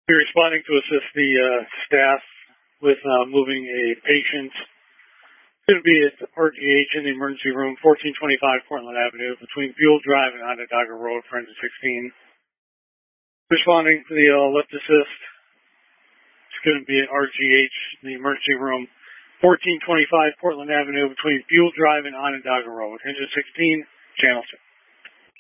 We're responding to assist the staff with moving a patient. It's going to be at RGH in the emergency room, 1425 Portland Avenue, between Buell Drive and Onondaga Road, for engine 16. Responding to the lift assist. It's going to be at RGH in the emergency room, 1425 Portland Avenue, between Buell Drive and Onondaga Road, engine 16, channel 2.